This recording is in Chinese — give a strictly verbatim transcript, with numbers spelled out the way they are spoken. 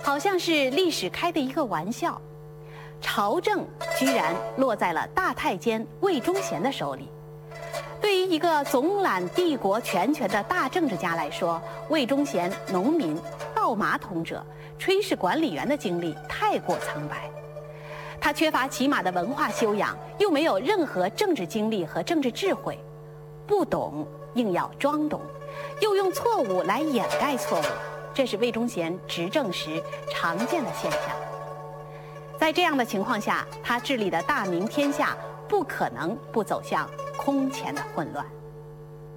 好像是历史开的一个玩笑，朝政居然落在了大太监魏忠贤的手里。对于一个总揽帝国全权的大政治家来说，魏忠贤农民、倒马桶者、炊事管理员的经历太过苍白。他缺乏起码的文化修养，又没有任何政治经历和政治智慧，不懂硬要装懂，又用错误来掩盖错误，这是魏忠贤执政时常见的现象。在这样的情况下，他治理的大明天下不可能不走向空前的混乱。